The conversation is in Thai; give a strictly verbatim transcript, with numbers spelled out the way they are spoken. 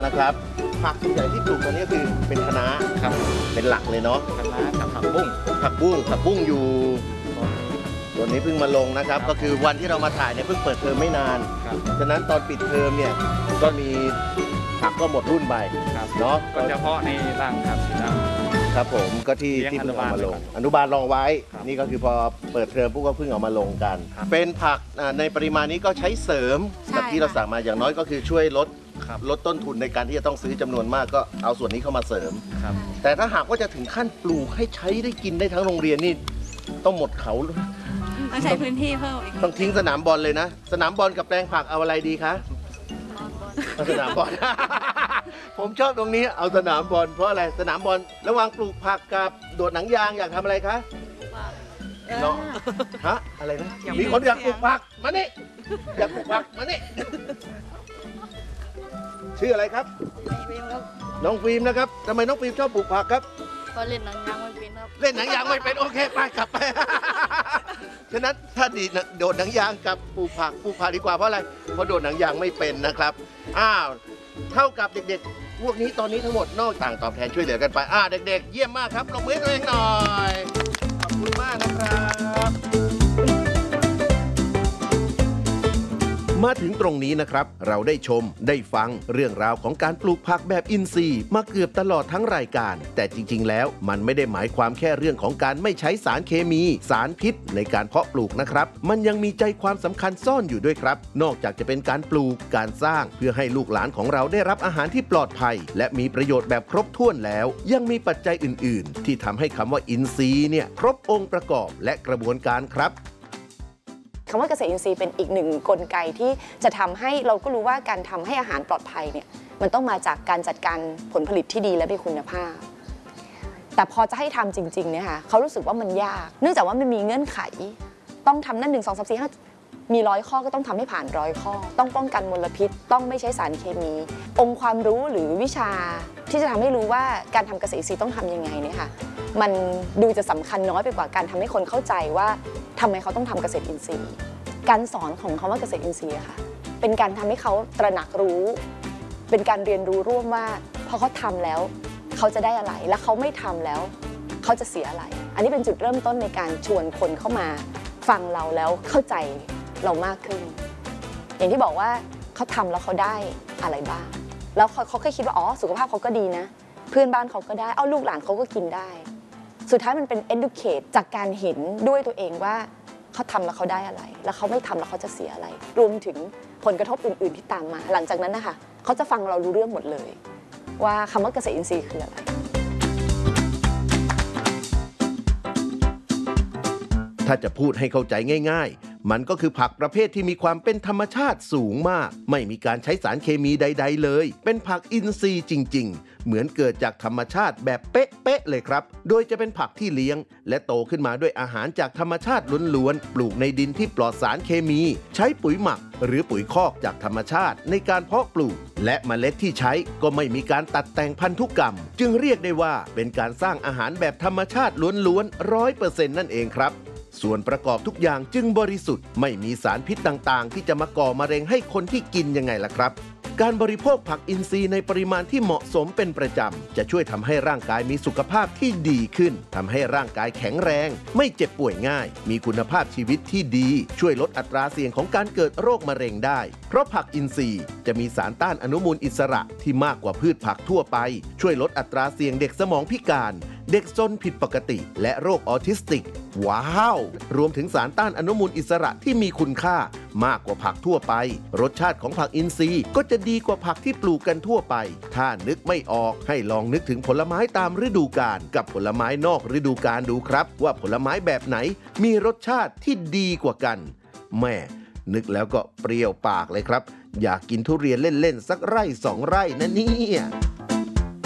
นะครับผักส่วนใหญ่ที่ปลูกตอนนี้คือเป็นคะน้าครับเป็นหลักเลยเนาะคะน้ากับผักบุ้งผักบุ้งผักบุ้งอยู่ตัวนี้เพิ่งมาลงนะครับก็คือวันที่เรามาถ่ายเนี่ยเพิ่งเปิดเทอมไม่นานฉะนั้นตอนปิดเทอมเนี่ยก็มีผักก็หมดรุ่นไปเนาะก็เฉพาะในรังครับสีดำครับผมก็ที่ที่เพิ่งเอามาลงอนุบาลลองไว้นี่ก็คือพอเปิดเทอมพวกก็เพิ่งเอามาลงกันเป็นผักในปริมาณนี้ก็ใช้เสริมกับที่เราสั่งมาอย่างน้อยก็คือช่วยลดลดต้นทุนในการที่จะต้องซื้อจำนวนมากก็เอาส่วนนี้เข้ามาเสริมแต่ถ้าหากว่าจะถึงขั้นปลูกให้ใช้ได้กินได้ทั้งโรงเรียนนี่ต้องหมดเขาต้องใช้พื้นที่เพิ่มอีกต้องทิ้งสนามบอลเลยนะสนามบอลกับแปลงผักเอาอะไรดีคะสนามบอลผมชอบตรงนี้เอาสนามบอลเพราะอะไรสนามบอลระหว่างปลูกผักกับโดดหนังยางอยากทำอะไรคะเนาะฮะอะไรนะมีคนอยากปลูกผักมานี่อยากปลูกผักมานี่ชื่ออะไรครับน้องฟิล์มนะครับทำไมน้องฟิล์มชอบปลูกผักครับก็เล่นหนังยางไม่เป็นครับเล่นหนังยางไม่เป็นโอเคไปกลับไปฉะนั้นถ้าดีโดดหนังยางกับปลูกผักปลูกผักดีกว่าเพราะอะไรเพราะโดดหนังยางไม่เป็นนะครับอ้าวเท่ากับเด็กๆพวกนี้ตอนนี้ทั้งหมดนอกต่างตอบแทนช่วยเหลือกันไปอ่าเด็กๆเยี่ยมมากครับลงมือตัวเองหน่อยขอบคุณมากนะครับมาถึงตรงนี้นะครับเราได้ชมได้ฟังเรื่องราวของการปลูกผักแบบอินทรีย์มาเกือบตลอดทั้งรายการแต่จริงๆแล้วมันไม่ได้หมายความแค่เรื่องของการไม่ใช้สารเคมีสารพิษในการเพาะปลูกนะครับมันยังมีใจความสำคัญซ่อนอยู่ด้วยครับนอกจากจะเป็นการปลูกการสร้างเพื่อให้ลูกหลานของเราได้รับอาหารที่ปลอดภัยและมีประโยชน์แบบครบถ้วนแล้วยังมีปัจจัยอื่นๆที่ทำให้คำว่าอินทรีย์เนี่ยครบองค์ประกอบและกระบวนการครับคำว่าเกษตรอินทรีย์เป็นอีกหนึ่งกลไกที่จะทำให้เราก็รู้ว่าการทำให้อาหารปลอดภัยเนี่ยมันต้องมาจากการจัดการผลผลิตที่ดีและมีคุณภาพแต่พอจะให้ทำจริงๆเนี่ยค่ะเขารู้สึกว่ามันยากเนื่องจากว่ามันมีเงื่อนไขต้องทำนั่นหนึ่งสองสามสี่ห้ามีร้อยข้อก็ต้องทำให้ผ่านร้อยข้อต้องป้องกันมลพิษต้องไม่ใช้สารเคมีองค์ความรู้หรือวิชาที่จะทำให้รู้ว่าการทำเกษตรอินทรีย์ต้องทำยังไงเนี่ยค่ะมันดูจะสำคัญน้อยไปกว่าการทำให้คนเข้าใจว่าทำไมเขาต้องทำเกษตรอินทรีย์การสอนของคำว่าเกษตรอินทรีย์ค่ะเป็นการทำให้เขาตระหนักรู้เป็นการเรียนรู้ร่วมว่าพอเขาทำแล้วเขาจะได้อะไรและเขาไม่ทำแล้วเขาจะเสียอะไรอันนี้เป็นจุดเริ่มต้นในการชวนคนเข้ามาฟังเราแล้วเข้าใจเรามากขึ้นอย่างที่บอกว่าเขาทำแล้วเขาได้อะไรบ้างแล้วเขาเขาแค่คิดว่าอ๋อสุขภาพเขาก็ดีนะเพื่อนบ้านเขาก็ได้เอาลูกหลานเขาก็กินได้สุดท้ายมันเป็น educate จากการเห็นด้วยตัวเองว่าเขาทำแล้วเขาได้อะไรแล้วเขาไม่ทำแล้วเขาจะเสียอะไรรวมถึงผลกระทบอื่นๆที่ตามมาหลังจากนั้นนะคะเขาจะฟังเรารู้เรื่องหมดเลยว่าคำว่าเกษตรอินทรีย์คืออะไรถ้าจะพูดให้เข้าใจง่ายๆมันก็คือผักประเภทที่มีความเป็นธรรมชาติสูงมากไม่มีการใช้สารเคมีใดๆเลยเป็นผักอินทรีย์จริงๆเหมือนเกิดจากธรรมชาติแบบเป๊ะๆเลยครับโดยจะเป็นผักที่เลี้ยงและโตขึ้นมาด้วยอาหารจากธรรมชาติล้วนๆปลูกในดินที่ปลอดสารเคมีใช้ปุ๋ยหมักหรือปุ๋ยคอกจากธรรมชาติในการเพาะปลูกและเมล็ดที่ใช้ก็ไม่มีการตัดแต่งพันธุกรรมจึงเรียกได้ว่าเป็นการสร้างอาหารแบบธรรมชาติล้วนๆ ร้อยเปอร์เซ็นต์ นั่นเองครับส่วนประกอบทุกอย่างจึงบริสุทธิ์ไม่มีสารพิษต่างๆที่จะมาก่อมะเร็งให้คนที่กินยังไงล่ะครับการบริโภคผักอินทรีย์ในปริมาณที่เหมาะสมเป็นประจำจะช่วยทำให้ร่างกายมีสุขภาพที่ดีขึ้นทำให้ร่างกายแข็งแรงไม่เจ็บป่วยง่ายมีคุณภาพชีวิตที่ดีช่วยลดอัตราเสี่ยงของการเกิดโรคมะเร็งได้เพราะผักอินทรีย์จะมีสารต้านอนุมูลอิสระที่มากกว่าพืชผักทั่วไปช่วยลดอัตราเสี่ยงเด็กสมองพิการเด็กซนผิดปกติและโรคออทิสติกว้าวรวมถึงสารต้านอนุมูลอิสระที่มีคุณค่ามากกว่าผักทั่วไปรสชาติของผักอินทรีย์ก็จะดีกว่าผักที่ปลูกกันทั่วไปถ้านึกไม่ออกให้ลองนึกถึงผลไม้ตามฤดูกาลกับผลไม้นอกฤดูกาลดูครับว่าผลไม้แบบไหนมีรสชาติที่ดีกว่ากันแม่นึกแล้วก็เปรี้ยวปากเลยครับอยากกินทุเรียนเล่นๆสักไร่สองไร่นะเนี่ย